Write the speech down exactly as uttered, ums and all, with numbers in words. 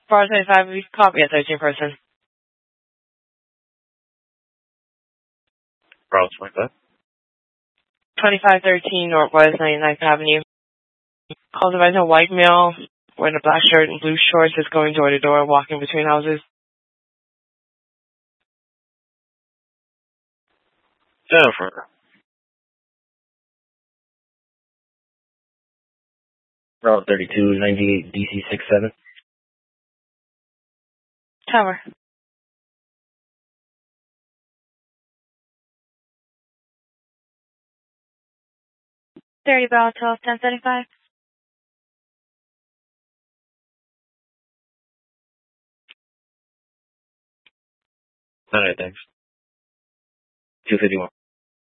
four twenty-five, we copy at thirteen person. Bravo twenty-five. twenty-five thirteen Northwest ninety-ninth Avenue. Call advised a white male wearing a black shirt and blue shorts is going door to door, walking between houses. Jennifer. Route thirty-two ninety-eight D C six seven. Tower. thirty Bravo twelve, ten thirty-five. All right, thanks. two fifty-one.